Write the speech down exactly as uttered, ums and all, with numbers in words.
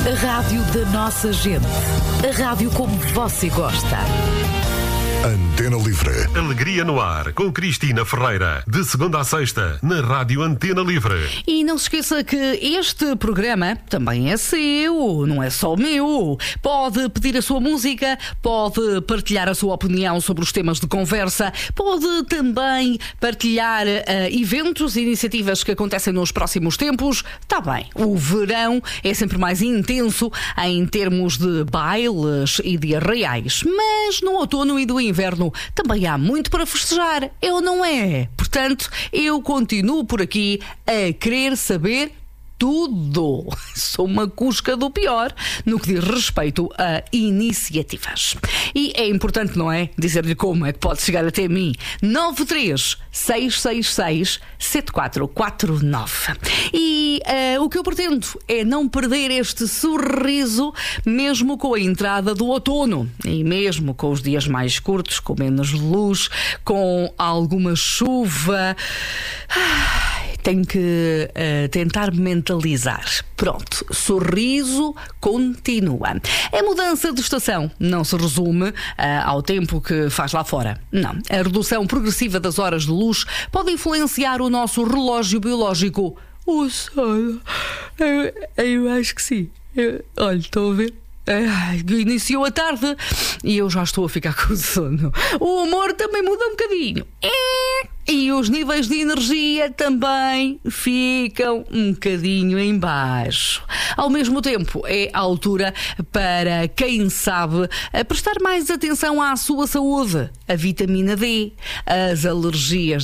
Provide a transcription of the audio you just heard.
A rádio da nossa gente. A rádio como você gosta. Antena Livre. Alegria no ar, com Cristina Ferreira. De segunda a sexta, na Rádio Antena Livre. E não se esqueça que este programa também é seu, não é só meu. Pode pedir a sua música, pode partilhar a sua opinião sobre os temas de conversa, pode também partilhar uh, eventos e iniciativas que acontecem nos próximos tempos. Está bem, o verão é sempre mais intenso em termos de bailes e de arraiais, mas no outono e do inverno inverno também há muito para festejar, é ou não é? Portanto, eu continuo por aqui a querer saber tudo. Sou uma cusca do pior no que diz respeito a iniciativas. E é importante, não é? Dizer-lhe como é que pode chegar até mim. nove três seis seis seis sete quatro quatro nove. E uh, o que eu pretendo é não perder este sorriso, mesmo com a entrada do outono. E mesmo com os dias mais curtos, com menos luz, com alguma chuva. Ah, tenho que uh, tentar mentalizar. Pronto, sorriso continua. A mudança de estação não se resume uh, ao tempo que faz lá fora. Não. A redução progressiva das horas de luz pode influenciar o nosso relógio biológico. O sono. Eu, eu acho que sim. Eu, olha, estou a ver. Ai, iniciou a tarde e eu já estou a ficar com sono. O humor também muda um bocadinho. E os níveis de energia também ficam um bocadinho em baixo. Ao mesmo tempo, é a altura para quem sabe prestar mais atenção à sua saúde. A vitamina D, as alergias